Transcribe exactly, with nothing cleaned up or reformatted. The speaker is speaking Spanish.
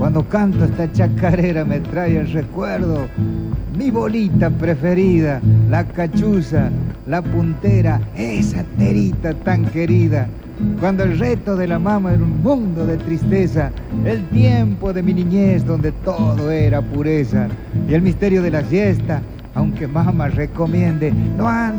Cuando canto esta chacarera me trae el recuerdo, mi bolita preferida, la cachuza, la puntera, esa terita tan querida. Cuando el reto de la mama era un mundo de tristeza, el tiempo de mi niñez donde todo era pureza, y el misterio de la siesta, aunque mamá recomiende, no andes